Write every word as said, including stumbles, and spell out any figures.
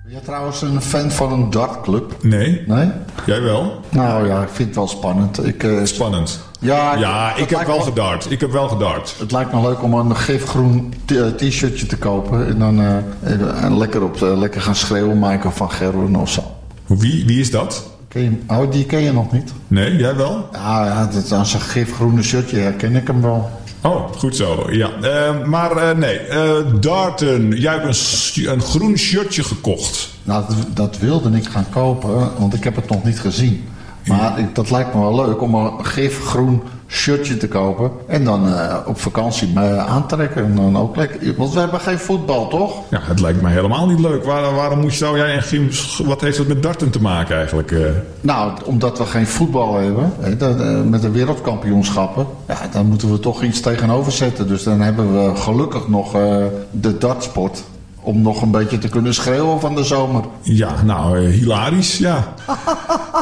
Ben jij trouwens een fan van een dartclub? Nee. Nee? Jij wel? Nou ja, ik vind het wel spannend. Ik, uh, Spannend. Ja, ja ik heb wel me, gedart. Ik heb wel gedart. Het lijkt me leuk om een gifgroen t-shirtje te kopen. En dan uh, en lekker, op, uh, lekker gaan schreeuwen, Michael van Gerwen of zo. Wie, wie is dat? Ken je, oh, die ken je nog niet? Nee, jij wel? Ja, ja dat, aan zijn gifgroene shirtje herken ik hem wel. Oh, goed zo. Ja. Uh, maar uh, nee, uh, darten. Jij hebt een, een groen shirtje gekocht. Nou, dat, dat wilde ik gaan kopen, want ik heb het nog niet gezien. Maar ik, dat lijkt me wel leuk om een gifgroen shirtje te kopen. En dan uh, op vakantie me aantrekken. En dan ook lekker. Want we hebben geen voetbal, toch? Ja, het lijkt mij helemaal niet leuk. Waar, waarom moest, zou jij en Gim... Wat heeft dat met darten te maken eigenlijk? Uh? Nou, omdat we geen voetbal hebben. Hè, dat, uh, met de wereldkampioenschappen. Ja, dan moeten we toch iets tegenover zetten. Dus dan hebben we gelukkig nog uh, de dartsport. Om nog een beetje te kunnen schreeuwen van de zomer. Ja, nou, uh, hilarisch, ja.